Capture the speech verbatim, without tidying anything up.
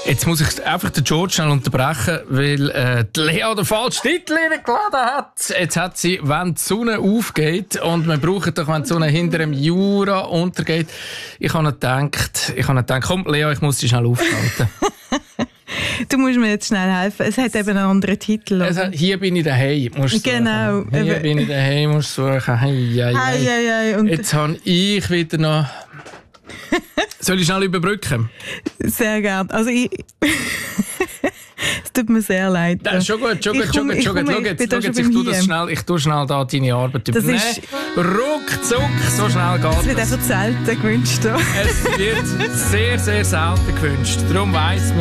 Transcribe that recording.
Jetzt muss ich einfach den George schnell unterbrechen, weil äh, die Lea den falschen Titel geladen hat. Jetzt hat sie, wenn die Sonne aufgeht, und wir brauchen doch, wenn die Sonne hinter dem Jura untergeht. Ich habe nicht gedacht, ich habe nicht gedacht, komm Lea, ich muss sie schnell aufschalten. Du musst mir jetzt schnell helfen. Es hat eben einen anderen Titel. Also, hier bin ich daheim, musst du genau. suchen. Hier bin ich daheim, musst du suchen. Hei, hei, hei. Hei, hei, und jetzt habe ich wieder noch... Soll ich schnell überbrücken? Sehr gerne. Also ich... Es tut mir sehr leid. Das ist schon gut, schon gut, schon gut. Schau jetzt, schau jetzt, ich tue das schnell, ich tue schnell da deine Arbeit übernehmen. Ist... Ruckzuck, so schnell geht es. Es wird einfach selten gewünscht. Es wird sehr, sehr selten gewünscht. Darum weiss man,